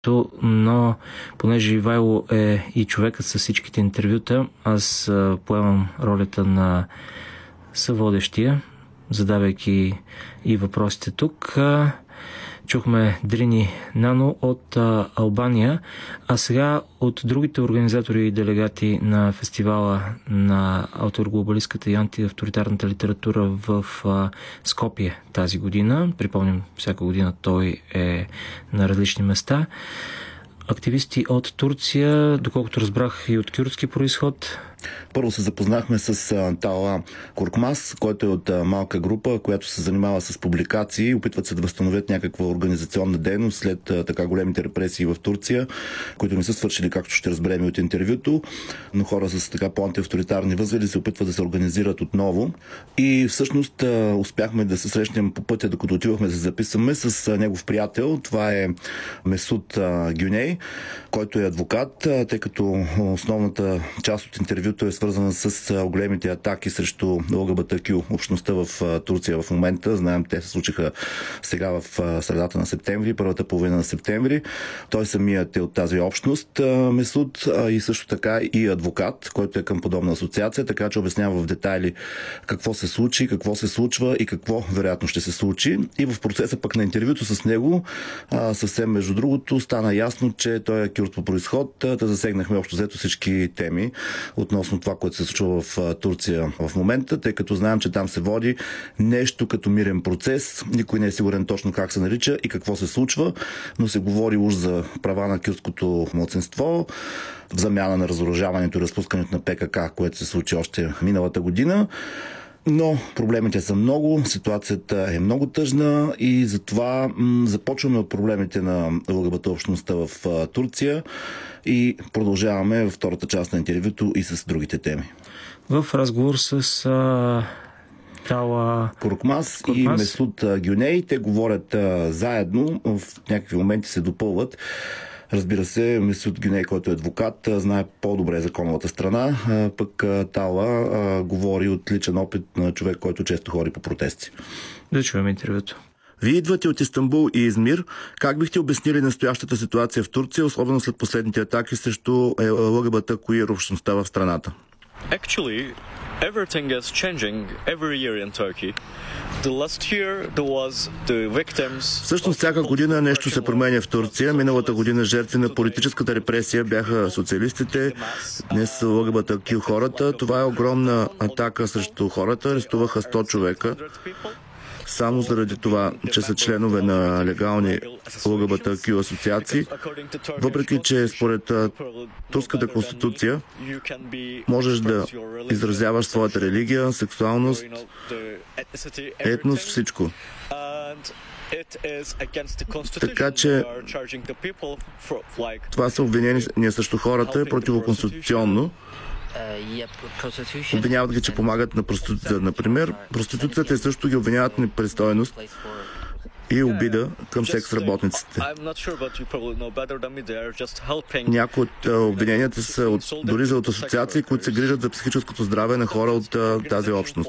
Но понеже Ивайло е и човекът с всичките интервюта, аз поемам ролята на съводещия, задавайки и въпросите тук. Чухме Дрини Нано от Албания, а сега от другите организатори и делегати на фестивала на аутоглобалистката и антиавторитарната литература в Скопие тази година. Припомням, всяка година той е на различни места. Активисти от Турция, доколкото разбрах и от кюрдски произход. Първо се запознахме с Тала Коркмас, който е от малка група, която се занимава с публикации и опитват се да възстановят някаква организационна дейност след така големите репресии в Турция, които не са свършили, както ще разберем от интервюто, но хора с така по-антиавторитарни възгледи се опитват да се организират отново. И всъщност успяхме да се срещнем по пътя, докато отивахме да се записваме с негов приятел. Това е Месуд Гюней, който е адвокат, тъй като основната част от интервюто е свързана с големите атаки срещу ЛГБТQ общността в Турция в момента. Знаем, те се случиха сега в средата на септември, първата половина на септември. Той самият е от тази общност, Месуд, и също така и адвокат, който е към подобна асоциация, така че обяснява в детайли какво се случи, какво се случва и какво вероятно ще се случи. И в процеса пък на интервюто с него, съвсем между другото, стана ясно, че той е кюрд по произход. Да засегнахме общо взето всички теми относно това, което се случва в Турция в момента, тъй като знаем, че там се води нещо като мирен процес. Никой не е сигурен точно как се нарича и какво се случва, но се говори уж за права на кюрдското младсинство, в замяна на разоръжаването и разпускането на ПКК, което се случи още миналата година. Но проблемите са много, ситуацията е много тъжна и затова започваме от проблемите на ЛГБТ общността в Турция и продължаваме във втората част на интервюто и с другите теми. В разговор с Тала Коркмас и Месуд Гюней, те говорят заедно, в някакви моменти се допълват. Разбира се, Месуд Гюней, който е адвокат, знае по-добре законовата страна, пък Тала говори от личен опит на човек, който често хори по протести. Да чуем интервюто. Вие идвате от Истанбул и Измир. Как бихте обяснили настоящата ситуация в Турция, особено след последните атаки срещу ЛГБТ общността в страната? Actually, everything is changing every year in Turkey. The last year there was the victims. Всъщност всяка година нещо се променя в Турция. Миналата година жертви на политическата репресия бяха социалистите, днес са ЛГБТQ хората. Това е огромна атака срещу хората. Арестуваха 100 човека. Само заради това, че са членове на легални ЛГБТQ асоциации, въпреки че според турската конституция можеш да изразяваш своята религия, сексуалност, етнос, всичко. Така че това са обвинения срещу хората е противоконституционно. Обвиняват ги, че помагат на проституцията, например. Проституцията също ги обвиняват на непристойност и обида към секс работниците. Някои от обвиненията са дори за от асоциации, които се грижат за психическото здраве на хора от тази общност.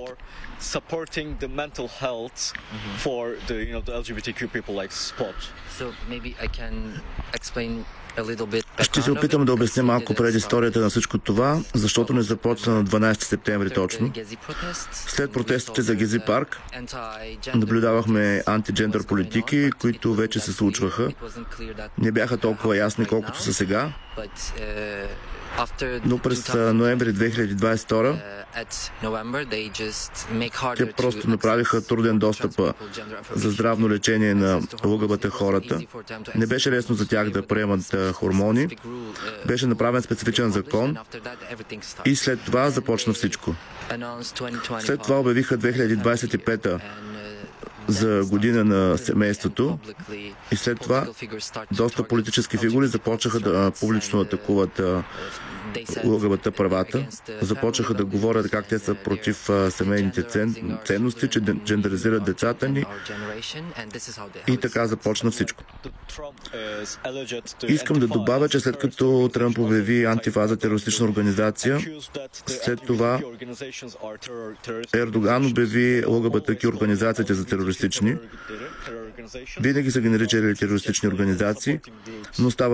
Ще се опитам да обясня малко пред историята на всичко това, защото не започна на 12 септември точно. След протестите за Гези парк наблюдавахме антиджендър политики, които вече се случваха. Не бяха толкова ясни, колкото са сега. Но през ноември 2022 те просто направиха труден достъп за здравно лечение на ЛГБТ хората. Не беше лесно за тях да приемат хормони. Беше направен специфичен закон и след това започна всичко. След това обявиха 2025 за година на семейството и след това доста политически фигури започнаха да публично атакуват ЛГБТ правата. Започнаха да говорят как те са против семейните ценности, че джендеризират децата ни и така започна всичко. Искам да добавя, че след като Тръмп обяви Антифа за терористична организация, след това Ердоган обяви ЛГБТК организациите за терористични. Винаги са ги наричали терористични организации, но става